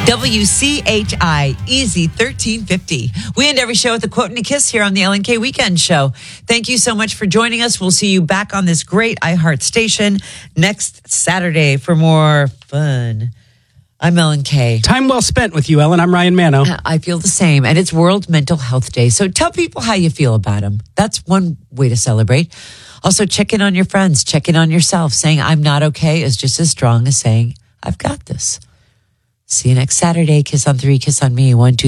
WCHI Easy 1350. We end every show with a quote and a kiss here on the Ellen K Weekend Show. Thank you so much for joining us. We'll see you back on this great iHeart station next Saturday for more fun. I'm Ellen K. Time well spent with you, Ellen. I'm Ryan Mano. I feel the same. And it's World Mental Health Day. So tell people how you feel about them. That's one way to celebrate. Also, check in on your friends. Check in on yourself. Saying I'm not okay is just as strong as saying I've got this. See you next Saturday. Kiss on 3, kiss on me. 1, 2.